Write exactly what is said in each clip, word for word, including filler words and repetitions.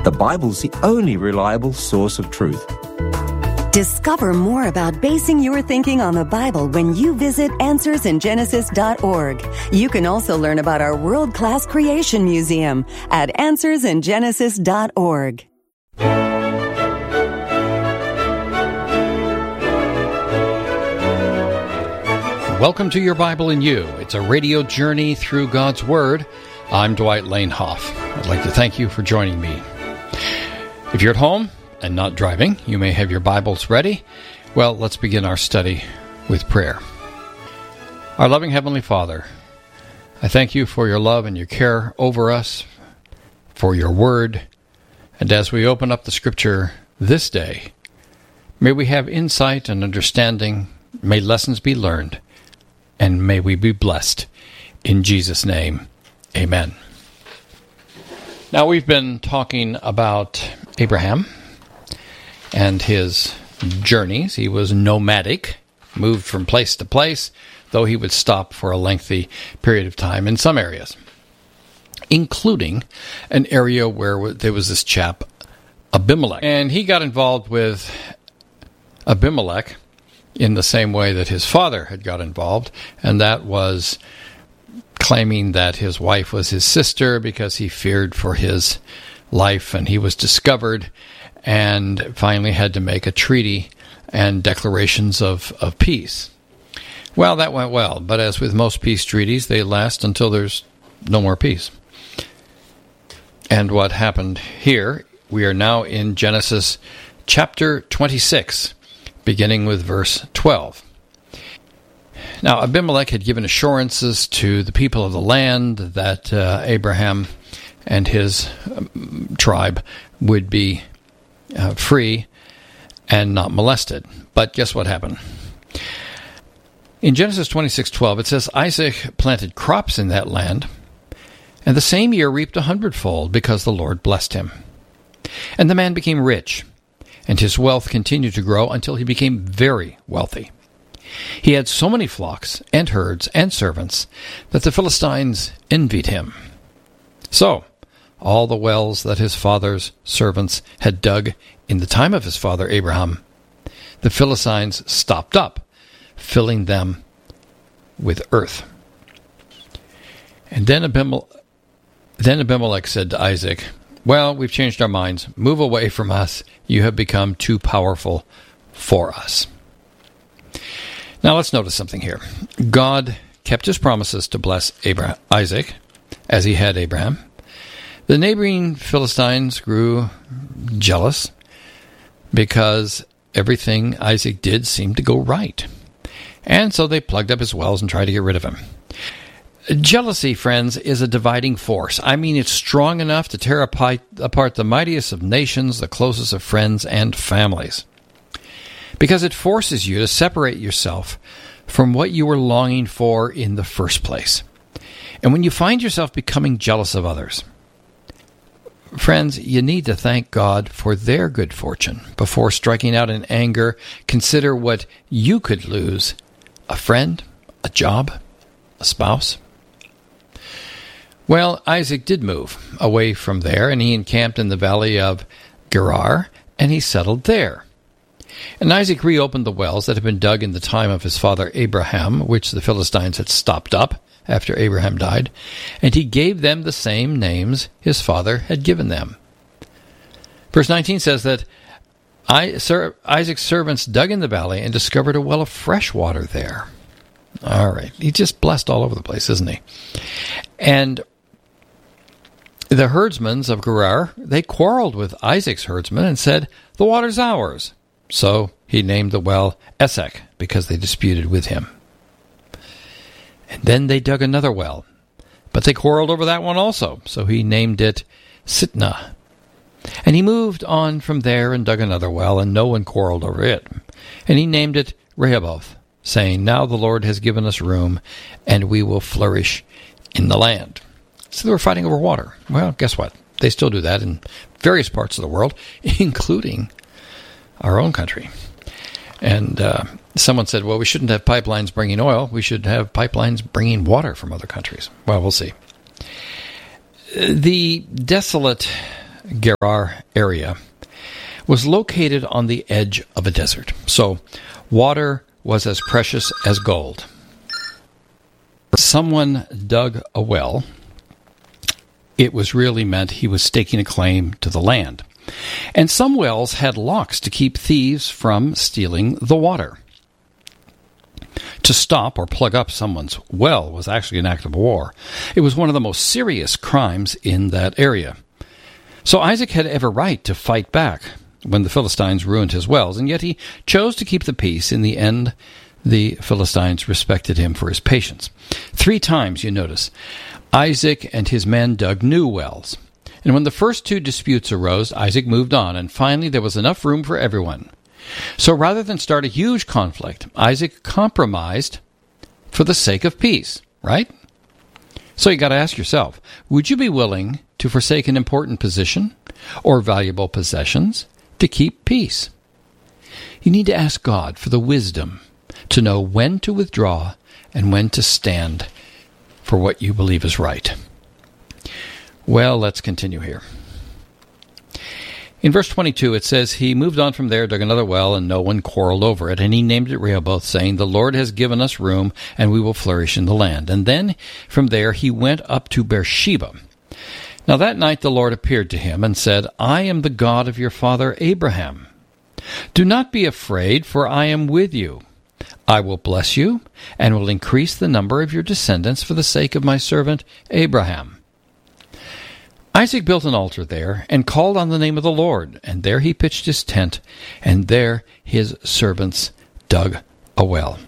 The Bible's the only reliable source of truth. Discover more about basing your thinking on the Bible when you visit answers in genesis dot org. You can also learn about our world-class creation museum at answers in genesis dot org. Welcome to Your Bible in You. It's a radio journey through God's Word. I'm Dwight Lanehoff. I'd like to thank you for joining me. If you're at home and not driving, you may have your Bibles ready. Well, let's begin our study with prayer. Our loving Heavenly Father, I thank you for your love and your care over us, for your Word, and as we open up the Scripture this day, may we have insight and understanding, may lessons be learned, and may we be blessed. In Jesus' name, amen. Now, we've been talking about Abraham and his journeys. He was nomadic, moved from place to place, though he would stop for a lengthy period of time in some areas, including an area where there was this chap, Abimelech. And he got involved with Abimelech in the same way that his father had got involved, and that was claiming that his wife was his sister because he feared for his life, and he was discovered and finally had to make a treaty and declarations of, of peace. Well, that went well, but as with most peace treaties, they last until there's no more peace. And what happened here, we are now in Genesis chapter twenty-six, beginning with verse twelve. Now, Abimelech had given assurances to the people of the land that uh, Abraham and his um, tribe would be uh, free and not molested. But guess what happened? In Genesis twenty-six twelve, it says, Isaac planted crops in that land, and the same year reaped a hundredfold because the Lord blessed him. And the man became rich, and his wealth continued to grow until he became very wealthy. He had so many flocks and herds and servants that the Philistines envied him. So, all the wells that his father's servants had dug in the time of his father Abraham, the Philistines stopped up, filling them with earth. And then Abimelech, then Abimelech said to Isaac, Well, we've changed our minds. Move away from us. You have become too powerful for us. Now let's notice something here. God kept his promises to bless Abraham, Isaac, as he had Abraham. The neighboring Philistines grew jealous because everything Isaac did seemed to go right. And so they plugged up his wells and tried to get rid of him. Jealousy, friends, is a dividing force. I mean, it's strong enough to tear apart the mightiest of nations, the closest of friends and families, because it forces you to separate yourself from what you were longing for in the first place. And when you find yourself becoming jealous of others, friends, you need to thank God for their good fortune. Before striking out in anger, consider what you could lose: a friend, a job, a spouse. Well, Isaac did move away from there, and he encamped in the valley of Gerar, and he settled there. And Isaac reopened the wells that had been dug in the time of his father Abraham, which the Philistines had stopped up after Abraham died, and he gave them the same names his father had given them. Verse nineteen says that I, Sir, Isaac's servants dug in the valley and discovered a well of fresh water there. All right. He's just blessed all over the place, isn't he? And the herdsmen of Gerar, they quarreled with Isaac's herdsmen and said, "The water's ours." So he named the well Esek, because they disputed with him. And then they dug another well, but they quarreled over that one also. So he named it Sitnah. And he moved on from there and dug another well, and no one quarreled over it. And he named it Rehoboth, saying, "Now the Lord has given us room, and we will flourish in the land." So they were fighting over water. Well, guess what? They still do that in various parts of the world, including our own country. And uh, someone said, well, we shouldn't have pipelines bringing oil. We should have pipelines bringing water from other countries. Well, we'll see. The desolate Gerar area was located on the edge of a desert. So water was as precious as gold. Someone dug a well. It was really meant he was staking a claim to the land. And some wells had locks to keep thieves from stealing the water. To stop or plug up someone's well was actually an act of war. It was one of the most serious crimes in that area. So Isaac had every right to fight back when the Philistines ruined his wells, and yet he chose to keep the peace. In the end, the Philistines respected him for his patience. Three times, you notice, Isaac and his men dug new wells. And when the first two disputes arose, Isaac moved on, and finally there was enough room for everyone. So rather than start a huge conflict, Isaac compromised for the sake of peace, right? So you got to ask yourself, would you be willing to forsake an important position or valuable possessions to keep peace? You need to ask God for the wisdom to know when to withdraw and when to stand for what you believe is right. Well, let's continue here. In verse twenty-two, it says, he moved on from there, dug another well, and no one quarreled over it. And he named it Rehoboth, saying, the Lord has given us room, and we will flourish in the land. And then from there he went up to Beersheba. Now that night the Lord appeared to him and said, I am the God of your father Abraham. Do not be afraid, for I am with you. I will bless you, and will increase the number of your descendants for the sake of my servant Abraham. Isaac built an altar there, and called on the name of the Lord, and there he pitched his tent, and there his servants dug a well.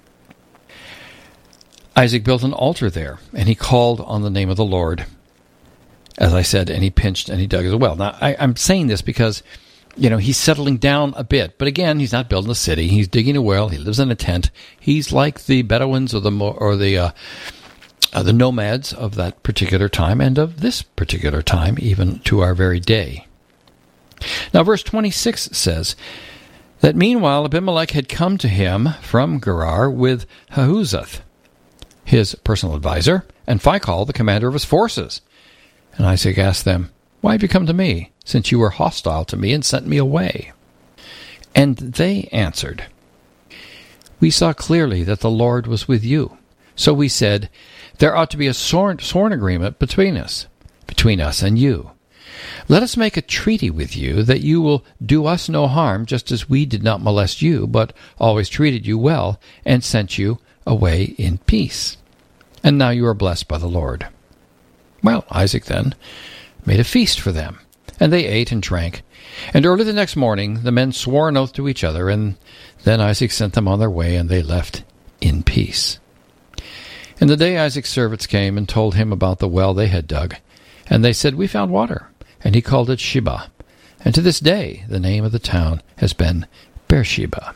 Isaac built an altar there, and he called on the name of the Lord, as I said, and he pinched and he dug a well. Now, I, I'm saying this because, you know, he's settling down a bit. But again, he's not building a city. He's digging a well. He lives in a tent. He's like the Bedouins or the or the uh, uh, the nomads of that particular time and of this particular time, even to our very day. Now, verse twenty-six says that meanwhile Abimelech had come to him from Gerar with Ahuzath, his personal advisor, and Phicol, the commander of his forces. And Isaac asked them, why have you come to me, since you were hostile to me and sent me away? And they answered, we saw clearly that the Lord was with you. So we said, there ought to be a sworn, sworn agreement between us, between us and you. Let us make a treaty with you that you will do us no harm, just as we did not molest you, but always treated you well and sent you away in peace. And now you are blessed by the Lord. Well, Isaac then made a feast for them, and they ate and drank. And early the next morning the men swore an oath to each other, and then Isaac sent them on their way, and they left in peace. And the day Isaac's servants came and told him about the well they had dug, and they said, we found water. And he called it Sheba. And to this day the name of the town has been Beersheba.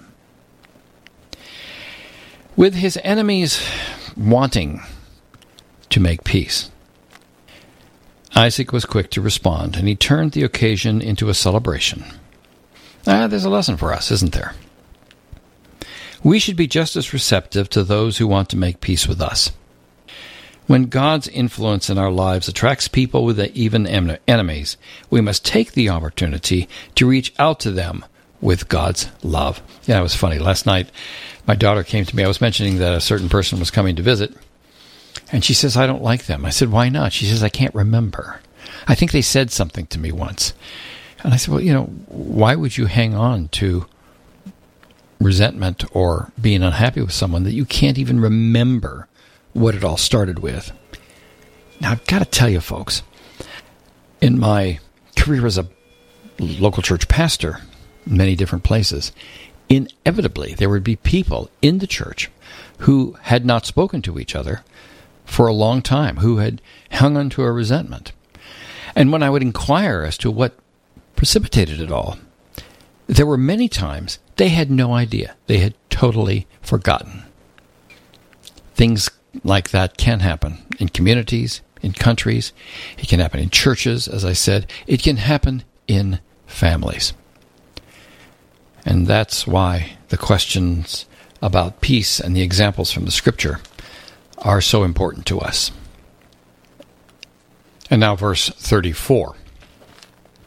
With his enemies wanting to make peace, Isaac was quick to respond, and he turned the occasion into a celebration. Ah, there's a lesson for us, isn't there? We should be just as receptive to those who want to make peace with us. When God's influence in our lives attracts people with even enemies, we must take the opportunity to reach out to them with God's love. Yeah, it was funny. Last night, my daughter came to me. I was mentioning that a certain person was coming to visit, and she says, I don't like them. I said, why not? She says, I can't remember. I think they said something to me once. And I said, well, you know, why would you hang on to resentment or being unhappy with someone that you can't even remember what it all started with? Now, I've got to tell you, folks, in my career as a local church pastor in many different places, inevitably there would be people in the church who had not spoken to each other for a long time, who had hung on to a resentment. And when I would inquire as to what precipitated it all, there were many times they had no idea. They had totally forgotten. Things like that can happen in communities, in countries. It can happen in churches, as I said. It can happen in families. And that's why the questions about peace and the examples from the Scripture are so important to us. And now verse thirty-four.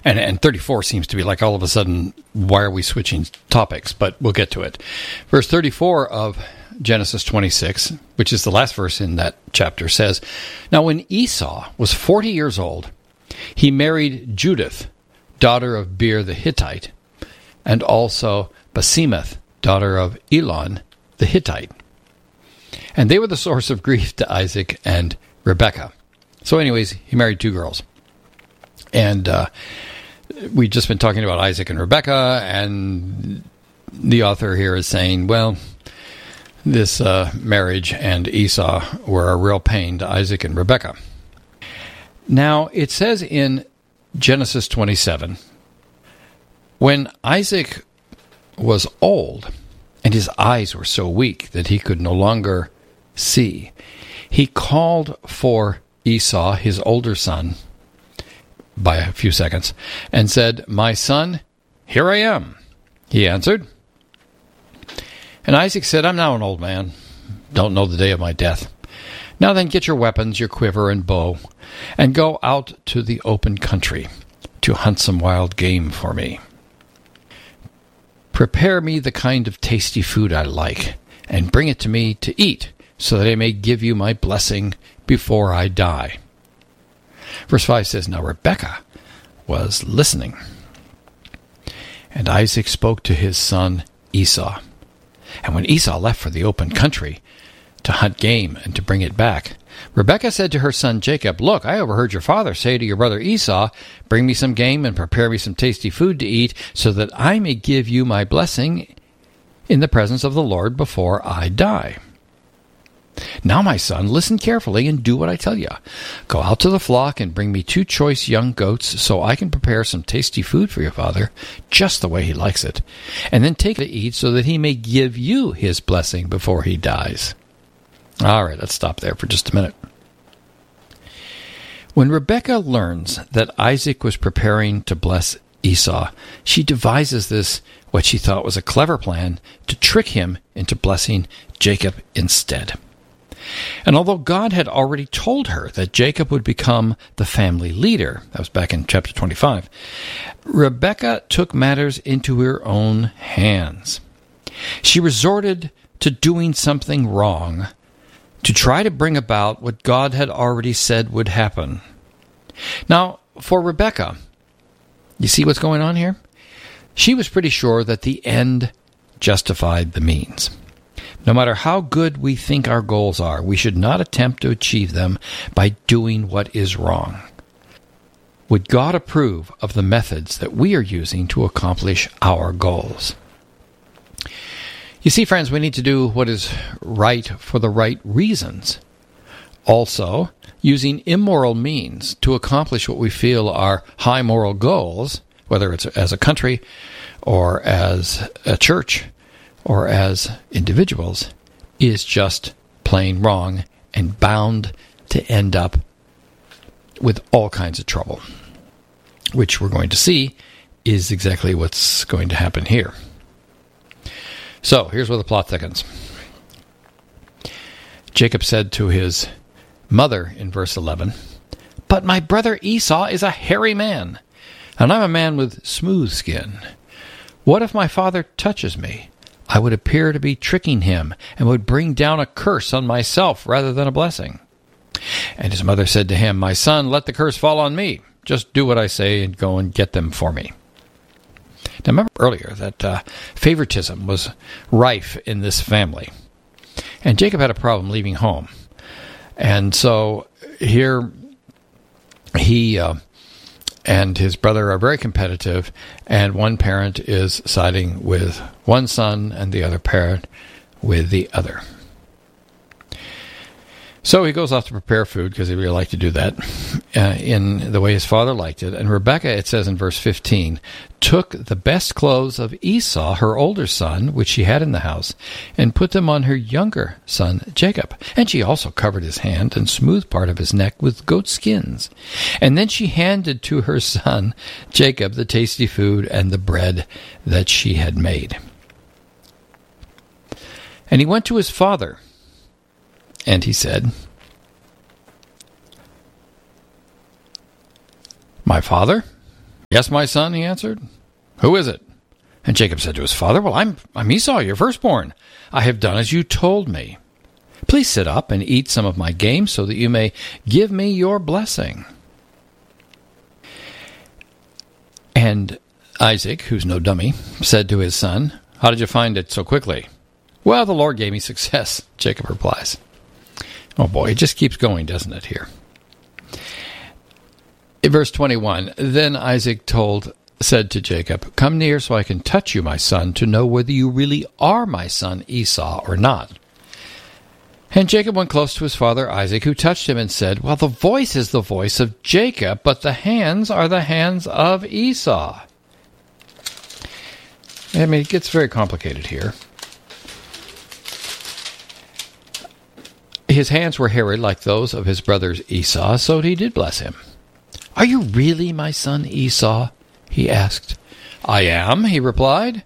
And, and thirty-four seems to be like all of a sudden, why are we switching topics? But we'll get to it. Verse thirty-four of Genesis twenty-six, which is the last verse in that chapter, says, Now when Esau was forty years old, he married Judith, daughter of Beer the Hittite, and also Basemath, daughter of Elon the Hittite. And they were the source of grief to Isaac and Rebekah. So anyways, he married two girls. And uh, we've just been talking about Isaac and Rebekah, and the author here is saying, well, this uh, marriage and Esau were a real pain to Isaac and Rebekah. Now, it says in Genesis twenty-seven, when Isaac was old, and his eyes were so weak that he could no longer see, he called for Esau, his older son, by a few seconds, and said, My son, here I am. He answered. And Isaac said, I'm now an old man, don't know the day of my death. Now then, get your weapons, your quiver and bow, and go out to the open country to hunt some wild game for me. Prepare me the kind of tasty food I like, and bring it to me to eat, so that I may give you my blessing before I die. Verse five says, Now Rebekah was listening. And Isaac spoke to his son Esau. And when Esau left for the open country to hunt game and to bring it back, Rebekah said to her son Jacob, Look, I overheard your father say to your brother Esau, Bring me some game and prepare me some tasty food to eat, so that I may give you my blessing in the presence of the Lord before I die. Now, my son, listen carefully and do what I tell you. Go out to the flock and bring me two choice young goats so I can prepare some tasty food for your father, just the way he likes it, and then take it to eat so that he may give you his blessing before he dies. All right, let's stop there for just a minute. When Rebekah learns that Isaac was preparing to bless Esau, she devises this, what she thought was a clever plan, to trick him into blessing Jacob instead. And although God had already told her that Jacob would become the family leader, that was back in chapter twenty-five, Rebekah took matters into her own hands. She resorted to doing something wrong to try to bring about what God had already said would happen. Now, for Rebekah, you see what's going on here? She was pretty sure that the end justified the means. No matter how good we think our goals are, we should not attempt to achieve them by doing what is wrong. Would God approve of the methods that we are using to accomplish our goals? You see, friends, we need to do what is right for the right reasons. Also, using immoral means to accomplish what we feel are high moral goals, whether it's as a country or as a church, or as individuals, is just plain wrong and bound to end up with all kinds of trouble, which we're going to see is exactly what's going to happen here. So, here's where the plot thickens. Jacob said to his mother in verse eleven, But my brother Esau is a hairy man, and I'm a man with smooth skin. What if my father touches me? I would appear to be tricking him and would bring down a curse on myself rather than a blessing. And his mother said to him, My son, let the curse fall on me. Just do what I say and go and get them for me. Now remember earlier that uh, favoritism was rife in this family. And Jacob had a problem leaving home. And so here he uh, and his brother are very competitive, and one parent is siding with one son and the other parent with the other. So he goes off to prepare food because he really liked to do that uh, in the way his father liked it. And Rebekah, it says in verse fifteen, took the best clothes of Esau, her older son, which she had in the house, and put them on her younger son, Jacob. And she also covered his hand and smoothed part of his neck with goat skins. And then she handed to her son, Jacob, the tasty food and the bread that she had made. And he went to his father, and he said, My father? "Yes, my son," he answered. "Who is it?" And Jacob said to his father, "Well, I'm, I'm Esau, your firstborn. I have done as you told me. Please sit up and eat some of my game so that you may give me your blessing." And Isaac, who's no dummy, said to his son, "How did you find it so quickly?" "Well, the Lord gave me success," Jacob replies. Oh boy, it just keeps going, doesn't it, here? In verse twenty-one, then Isaac told, said to Jacob, "Come near so I can touch you, my son, to know whether you really are my son Esau or not." And Jacob went close to his father Isaac, who touched him and said, "Well, the voice is the voice of Jacob, but the hands are the hands of Esau." I mean, it gets very complicated here. His hands were hairy like those of his brother Esau, so he did bless him. "Are you really my son Esau?" he asked. "I am," he replied.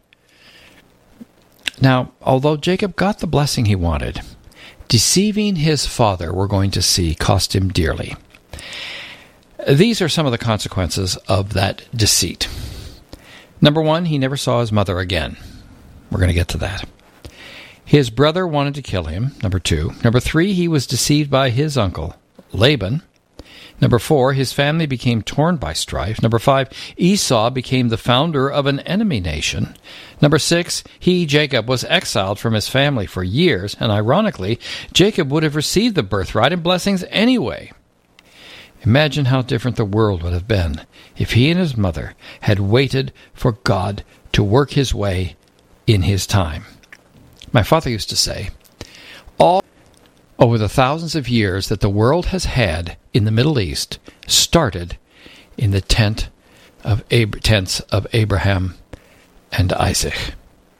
Now, although Jacob got the blessing he wanted, deceiving his father, we're going to see, cost him dearly. These are some of the consequences of that deceit. Number one, he never saw his mother again. We're going to get to that. His brother wanted to kill him, number two. Number three, he was deceived by his uncle, Laban. Number four, his family became torn by strife. Number five, Esau became the founder of an enemy nation. Number six, he, Jacob, was exiled from his family for years, and ironically, Jacob would have received the birthright and blessings anyway. Imagine how different the world would have been if he and his mother had waited for God to work his way in his time. My father used to say, all over the thousands of years that the world has had in the Middle East started in the tent of Ab- tents of Abraham and Isaac.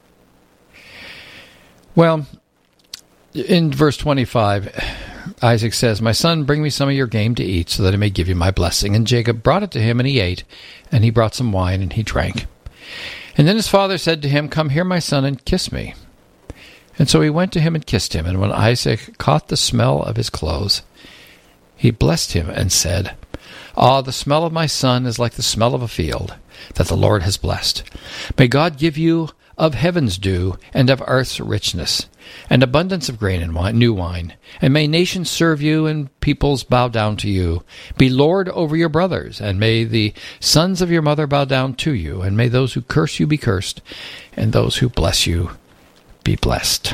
Well, in verse twenty-five, Isaac says, "My son, bring me some of your game to eat so that I may give you my blessing." And Jacob brought it to him, and he ate, and he brought some wine, and he drank. And then his father said to him, "Come here, my son, and kiss me." And so he went to him and kissed him. And when Isaac caught the smell of his clothes, he blessed him and said, "Ah, the smell of my son is like the smell of a field that the Lord has blessed. May God give you of heaven's dew and of earth's richness, and abundance of grain and wine, new wine. And may nations serve you and peoples bow down to you. Be Lord over your brothers, and may the sons of your mother bow down to you. And may those who curse you be cursed, and those who bless you be blessed."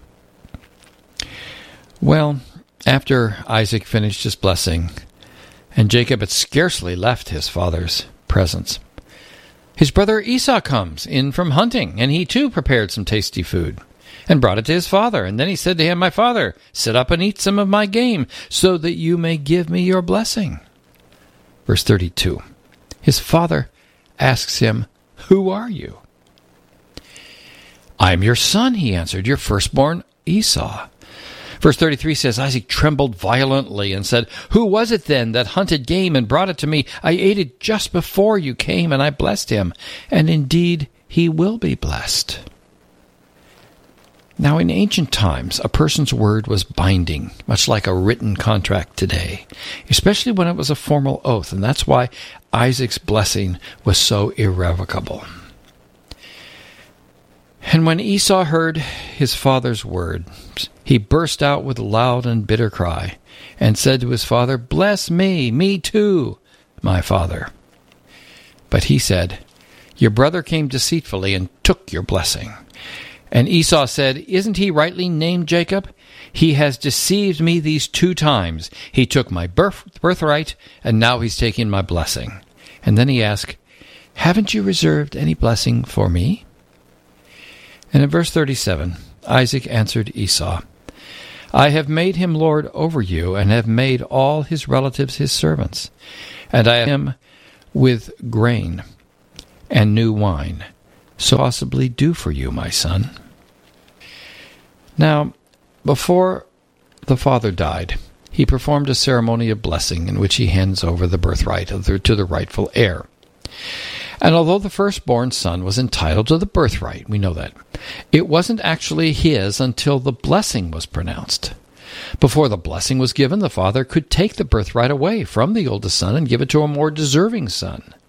Well, after Isaac finished his blessing, and Jacob had scarcely left his father's presence, his brother Esau comes in from hunting, and he too prepared some tasty food, and brought it to his father. And then he said to him, "My father, sit up and eat some of my game, so that you may give me your blessing." Verse thirty-two, his father asks him, "Who are you?" "I am your son," he answered, "your firstborn Esau." Verse thirty-three says, Isaac trembled violently and said, "Who was it then that hunted game and brought it to me? I ate it just before you came, and I blessed him, and indeed he will be blessed." Now, in ancient times, a person's word was binding, much like a written contract today, especially when it was a formal oath, and that's why Isaac's blessing was so irrevocable. And when Esau heard his father's words, he burst out with a loud and bitter cry, and said to his father, "Bless me, me too, my father." But he said, "Your brother came deceitfully and took your blessing." And Esau said, "Isn't he rightly named Jacob? He has deceived me these two times. He took my birth, birthright, and now he's taking my blessing." And then he asked, "Haven't you reserved any blessing for me?" And in verse thirty-seven, Isaac answered Esau, "I have made him lord over you, and have made all his relatives his servants, and I am with grain and new wine, so possibly do for you, my son." Now, before the father died, he performed a ceremony of blessing in which he hands over the birthright of the, to the rightful heir. And although the firstborn son was entitled to the birthright, we know that, it wasn't actually his until the blessing was pronounced. Before the blessing was given, the father could take the birthright away from the oldest son and give it to a more deserving son.